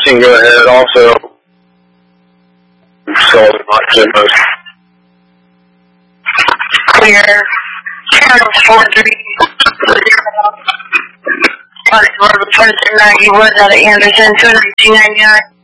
can go ahead also. So much. Clear. Channel 43. He was out of Anderson, 1999.